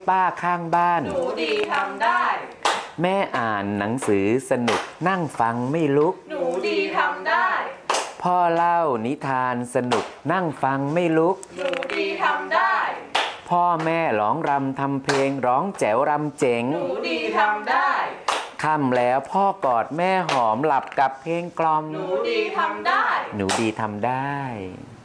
ป้าข้างบ้านหนูดีทำได้แม่อ่านหนังสือสนุกนั่งฟังไม่ลุกหนูดีทำได้พ่อเล่านิทานสนุกนั่งฟังไม่ลุกหนูดีทำได้พ่อแม่ร้องรำทำเพลงร้องแจ๋วรำเจ๋งหนูดีทำได้ค่ำแล้วพ่อกอดแม่หอมหลับกับเพลงกล่อมหนูดีทำได้หนูดีทำได้